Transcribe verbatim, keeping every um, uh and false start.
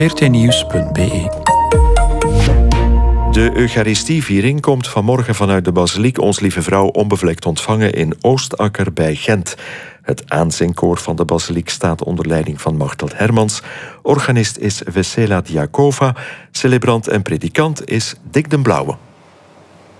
r t nieuws punt b e. De Eucharistieviering komt vanmorgen vanuit de basiliek Ons Lieve Vrouw onbevlekt ontvangen in Oostakker bij Gent. Het aanzingkoor van de basiliek staat onder leiding van Machteld Hermans. Organist is Vesela Diakova. Celebrant en predikant is Dick den Blauwe.